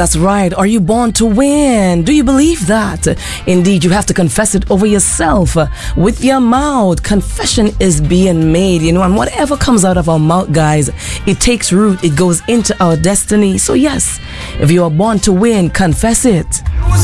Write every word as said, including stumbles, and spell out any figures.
That's right. Are you born to win? Do you believe that? Indeed, you have to confess it over yourself with your mouth. Confession is being made, you know, and whatever comes out of our mouth, guys, it takes root. It goes into our destiny. So yes, if you are born to win, confess it.